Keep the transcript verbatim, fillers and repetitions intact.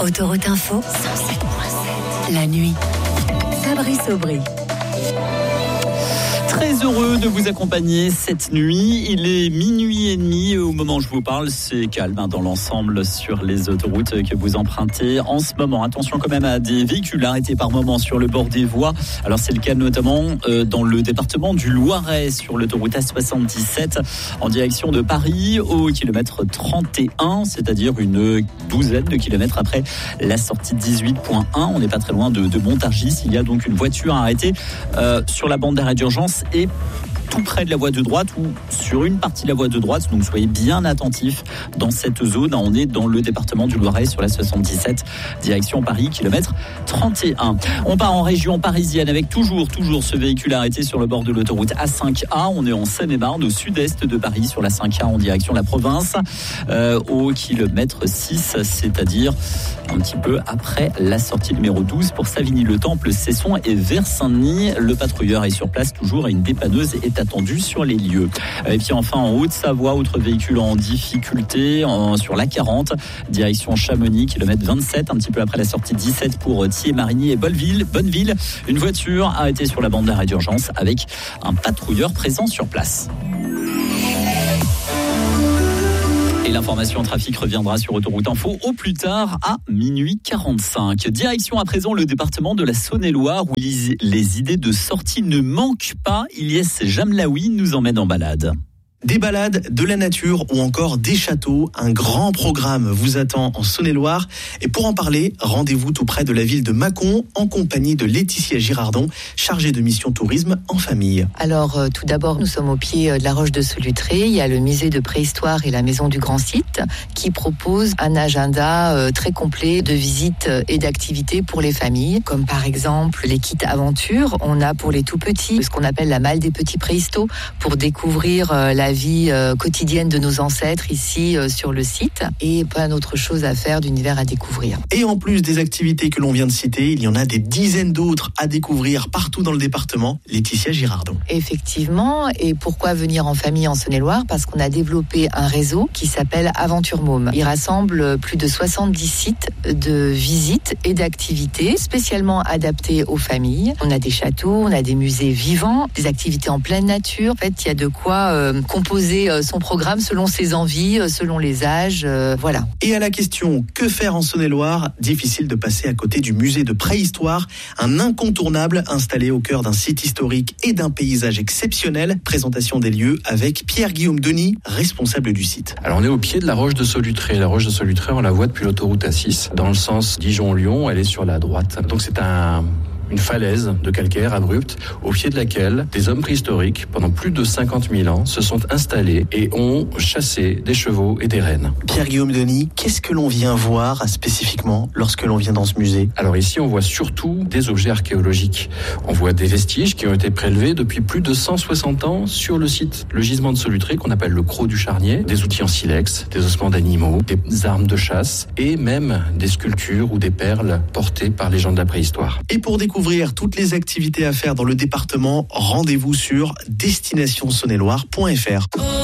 Autoroute Info, cent sept virgule sept. La nuit. Fabrice Aubry. Très heureux de vous accompagner cette nuit. Il est minuit et demi. Au moment où je vous parle, c'est calme hein, dans l'ensemble sur les autoroutes que vous empruntez en ce moment. Attention quand même à des véhicules arrêtés par moment sur le bord des voies. Alors c'est le cas notamment euh, dans le département du Loiret sur l'autoroute A soixante-dix-sept en direction de Paris au kilomètre trente et un, c'est-à-dire une douzaine de kilomètres après la sortie dix-huit point un. On n'est pas très loin de, de Montargis. Il y a donc une voiture arrêtée euh, sur la bande d'arrêt d'urgence et tout près de la voie de droite ou sur une partie de la voie de droite. Donc soyez bien attentifs dans cette zone. On est dans le département du Loiret sur la soixante-dix-sept, direction Paris, kilomètre trente et un. On part en région parisienne avec toujours, toujours ce véhicule arrêté sur le bord de l'autoroute A cinq A. On est en Seine-et-Marne, au sud-est de Paris, sur la cinq A en direction de la province, euh, au kilomètre six, c'est-à-dire un petit peu après la sortie numéro douze pour Savigny-le-Temple, Cesson et vers Saint-Denis. Le patrouilleur est sur place toujours et une dépanneuse est attendue sur les lieux. Et puis enfin en Haute-Savoie, autre véhicule en difficulté en, sur l'A quarante, direction Chamonix, kilomètre vingt-sept, un petit peu après la sortie dix-sept pour Thiers-Marigny et Bonneville. Bonneville, une voiture arrêtée sur la bande d'arrêt d'urgence avec un patrouilleur présent sur place. Et l'information en trafic reviendra sur Autoroute Info au plus tard à minuit quarante-cinq. Direction à présent le département de la Saône-et-Loire où les idées de sortie ne manquent pas. Ilyes Jamlaoui nous emmène en balade. Des balades, de la nature ou encore des châteaux, un grand programme vous attend en Saône-et-Loire. Et pour en parler, rendez-vous tout près de la ville de Mâcon en compagnie de Laetitia Girardon, chargée de mission tourisme en famille. Alors euh, tout d'abord, nous sommes au pied de la Roche de Solutré. Il y a le musée de préhistoire et la maison du Grand Site qui propose un agenda euh, très complet de visites et d'activités pour les familles, comme par exemple les kits aventure. On a pour les tout petits ce qu'on appelle la malle des petits préhistos pour découvrir euh, la vie euh, quotidienne de nos ancêtres ici euh, sur le site et plein d'autres choses à faire, d'univers à découvrir. Et en plus des activités que l'on vient de citer, il y en a des dizaines d'autres à découvrir partout dans le département. Laetitia Girardon. Effectivement, et pourquoi venir en famille en Saône-et-Loire ? Parce qu'on a développé un réseau qui s'appelle Aventure Môme. Il rassemble plus de soixante-dix sites de visites et d'activités spécialement adaptés aux familles. On a des châteaux, on a des musées vivants, des activités en pleine nature. En fait, il y a de quoi euh, composer son programme selon ses envies, selon les âges, euh, voilà. Et à la question « Que faire en Saône-et-Loire ?» difficile de passer à côté du musée de préhistoire, un incontournable installé au cœur d'un site historique et d'un paysage exceptionnel. Présentation des lieux avec Pierre-Guillaume Denis, responsable du site. Alors on est au pied de la Roche de Solutré. La Roche de Solutré, on la voit depuis l'autoroute A six. Dans le sens Dijon-Lyon, elle est sur la droite. Donc c'est un... une falaise de calcaire abrupte au pied de laquelle des hommes préhistoriques, pendant plus de cinquante mille ans, se sont installés et ont chassé des chevaux et des rennes. Pierre-Guillaume Denis, qu'est-ce que l'on vient voir spécifiquement lorsque l'on vient dans ce musée ? Alors ici, on voit surtout des objets archéologiques. On voit des vestiges qui ont été prélevés depuis plus de cent soixante ans sur le site. Le gisement de Solutré, qu'on appelle le Crot du Charnier, des outils en silex, des ossements d'animaux, des armes de chasse et même des sculptures ou des perles portées par les gens de la préhistoire. Et pour découvrir Découvrir toutes les activités à faire dans le département, rendez-vous sur destination saône et loire point f r.